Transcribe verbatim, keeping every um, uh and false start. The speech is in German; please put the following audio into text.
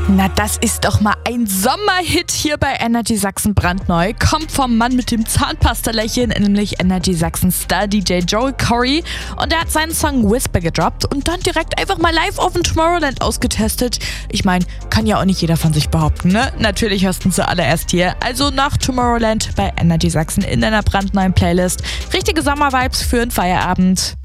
Na, das ist doch mal ein Sommerhit hier bei Energy Sachsen brandneu. Kommt vom Mann mit dem Zahnpastalächeln, nämlich Energy Sachsen Star D J Joel Corry. Und er hat seinen Song Whisper gedroppt und dann direkt einfach mal live auf dem Tomorrowland ausgetestet. Ich meine, kann ja auch nicht jeder von sich behaupten, ne? Natürlich hörst du zuallererst hier. Also nach Tomorrowland bei Energy Sachsen in einer brandneuen Playlist. Richtige Sommervibes für einen Feierabend.